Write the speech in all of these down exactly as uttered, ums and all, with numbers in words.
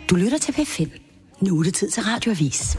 Du lytter til P fem. Nu er det tid til Radioavis.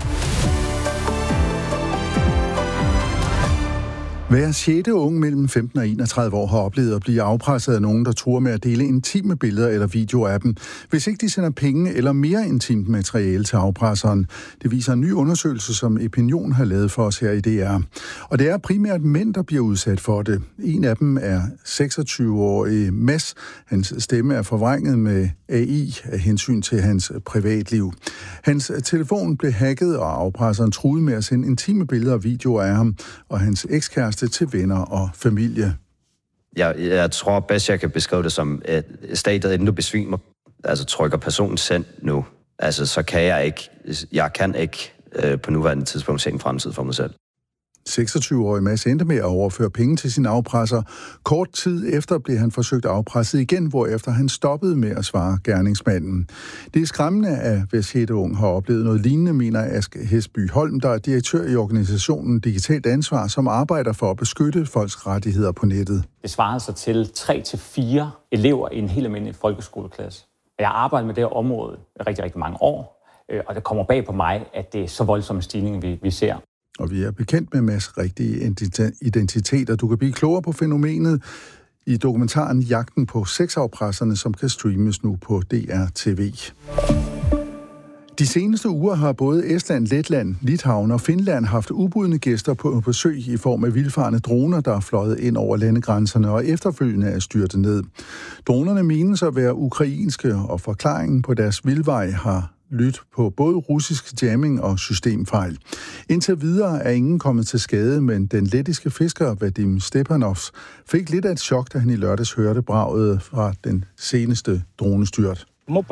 Hver sjette ung mellem femten og enogtredive år har oplevet at blive afpresset af nogen, der truer med at dele intime billeder eller videoer af dem, hvis ikke de sender penge eller mere intimt materiale til afpresseren. Det viser en ny undersøgelse, som Epinion har lavet for os her i D R. Og det er primært mænd, der bliver udsat for det. En af dem er seksogtyve-årige Mads. Hans stemme er forvrænget med A I af hensyn til hans privatliv. Hans telefon blev hacket, og afpresseren truede med at sende intime billeder og videoer af ham og hans ekskæreste til venner og familie. Jeg, jeg tror bedst, jeg kan beskrive det som, at stadiet, inden du besvimer, altså trykker personen send nu, altså så kan jeg ikke, jeg kan ikke øh, på nuværende tidspunkt se en fremtid for mig selv. seksogtyve-årige Mads endte med at overføre penge til sin afpresser. Kort tid efter blev han forsøgt afpresset igen, hvorefter han stoppede med at svare gerningsmanden. Det er skræmmende, at hver sjette ung har oplevet noget lignende, mener Ask Hesby Holm, der er direktør i organisationen Digitalt Ansvar, som arbejder for at beskytte folks rettigheder på nettet. Det svarer sig til tre til fire elever i en helt almindelig folkeskoleklasse. Jeg har arbejdet med det her område i rigtig, rigtig mange år, og det kommer bag på mig, at det er så voldsomme stigninger, vi, vi ser. Og vi er bekendt med Mads' rigtige identiteter. Du kan blive klogere på fænomenet i dokumentaren Jagten på sexafpresserne, som kan streames nu på D R T V. De seneste uger har både Estland, Letland, Litauen og Finland haft ubudne gæster på besøg i form af vildfarne droner, der er fløjet ind over landegrænserne og efterfølgende er styrtet ned. Dronerne menes at være ukrainske, og forklaringen på deres vildvej har lyt på både russisk jamming og systemfejl. Indtil videre er ingen kommet til skade, men den lettiske fisker Vadim Stepanovs fik lidt af et chok, da han i lørdags hørte braget fra den seneste dronestyrt.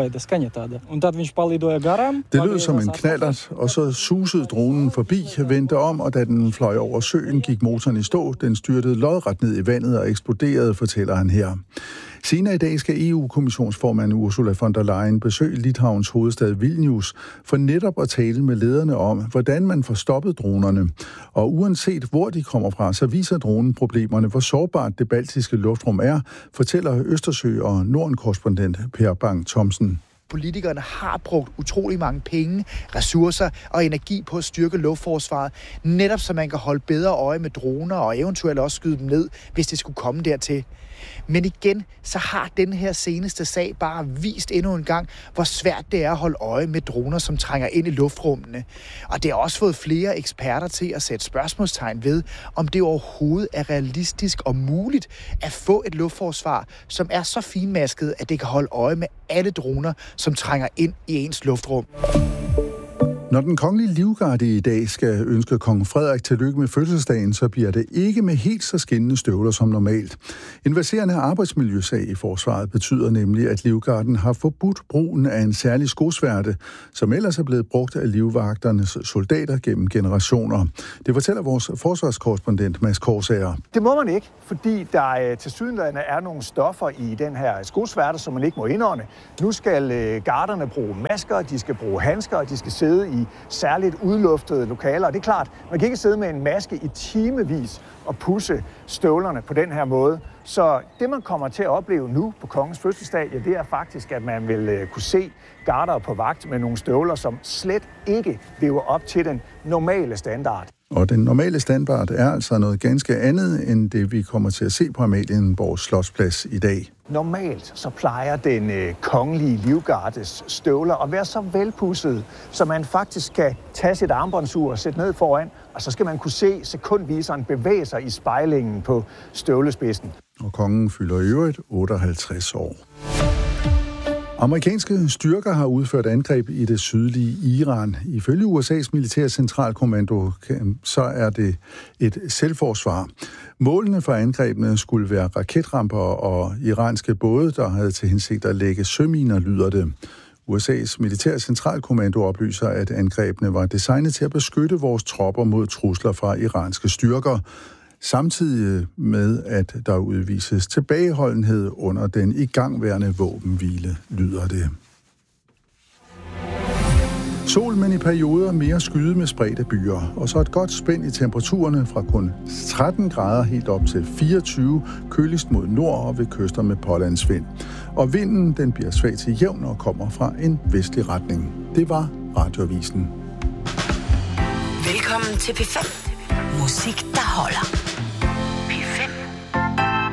Det lød som en knallert, og så susede dronen forbi, vendte om, og da den fløj over søen, gik motoren i stå. Den styrtede lodret ned i vandet og eksploderede, fortæller han her. Senere i dag skal E U-kommissionsformand Ursula von der Leyen besøge Litauens hovedstad Vilnius for netop at tale med lederne om, hvordan man får stoppet dronerne. Og uanset hvor de kommer fra, så viser dronen problemerne, hvor sårbart det baltiske luftrum er, fortæller Østersø- og Norden-korrespondent Per Bang Thomsen. Politikerne har brugt utrolig mange penge, ressourcer og energi på at styrke luftforsvaret, netop så man kan holde bedre øje med droner og eventuelt også skyde dem ned, hvis det skulle komme dertil. Men igen, så har den her seneste sag bare vist endnu en gang, hvor svært det er at holde øje med droner, som trænger ind i luftrummene. Og det har også fået flere eksperter til at sætte spørgsmålstegn ved, om det overhovedet er realistisk og muligt at få et luftforsvar, som er så finmasket, at det kan holde øje med alle droner, som trænger ind i ens luftrum. Når den kongelige livgarde i dag skal ønske kong Frederik tillykke med fødselsdagen, så bliver det ikke med helt så skinnende støvler som normalt. En verserende arbejdsmiljøsag i forsvaret betyder nemlig, at livgarden har forbudt brugen af en særlig skosværte, som ellers er blevet brugt af livvagternes soldater gennem generationer. Det fortæller vores forsvarskorrespondent Mads Korsager. Det må man ikke, fordi der tilsyneladende er nogle stoffer i den her skosværte, som man ikke må indånde. Nu skal garderne bruge masker, de skal bruge handsker, og de skal sidde i særligt udluftede lokaler. Og det er klart, man kan ikke sidde med en maske i timevis og pusse støvlerne på den her måde. Så det, man kommer til at opleve nu på kongens fødselsdag, ja, det er faktisk, at man vil kunne se garder på vagt med nogle støvler, som slet ikke lever op til den normale standard. Og den normale standard er altså noget ganske andet, end det vi kommer til at se på Amalienborg Slotsplads i dag. Normalt så plejer den øh, kongelige livgardes støvler at være så velpudset, så man faktisk kan tage sit armbåndsur og sætte ned foran, og så skal man kunne se sekundviseren bevæge sig i spejlingen på støvlespidsen. Og kongen fylder i øvrigt otteoghalvtreds år. Amerikanske styrker har udført angreb i det sydlige Iran. Ifølge U S A's militære centralkommando, så er det et selvforsvar. Målene for angrebene skulle være raketramper og iranske både, der havde til hensigt at lægge søminer, lyder det. U S A's militære centralkommando oplyser, at angrebene var designet til at beskytte vores tropper mod trusler fra iranske styrker, samtidig med, at der udvises tilbageholdenhed under den igangværende våbenhvile, lyder det. Sol, men i perioder mere skyde med spredte byer, og så et godt spænd i temperaturerne fra kun tretten grader helt op til fireogtyve, køligst mod nord og ved kyster med pålandsvind. Og vinden, den bliver svag til jævn og kommer fra en vestlig retning. Det var Radioavisen. Velkommen til P fem. Musik, der holder.